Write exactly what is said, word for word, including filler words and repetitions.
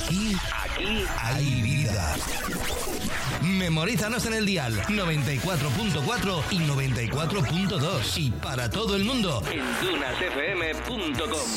Aquí, aquí hay vida. Memorízanos en el dial noventa y cuatro punto cuatro y noventa y cuatro punto dos y para todo el mundo en dunas f m punto com.